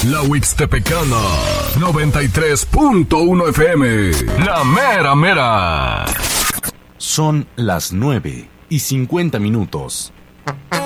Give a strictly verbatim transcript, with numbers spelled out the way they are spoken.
La Huixtepecana, noventa y tres punto uno F M. La mera mera. Son las nueve y cincuenta minutos.